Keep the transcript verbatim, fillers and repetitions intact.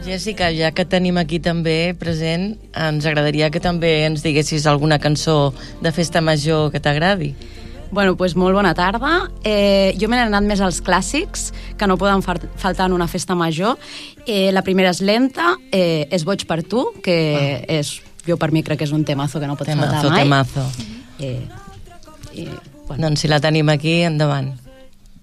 Jessica, ja que tenim aquí també present, ens agradaria que també ens diguessis alguna cançó de festa major que t'agradi. Bueno, pues molt bona tarda. Eh, jo m'he anat més als clàssics, que no poden far faltar en una festa major. Eh, la primera és lenta, eh, és Boig per tu, que oh. és, jo per mi crec que és un temazo que no pot temazo, faltar mai. Temazo, eh, eh, bueno. Doncs si la tenim aquí, endavant.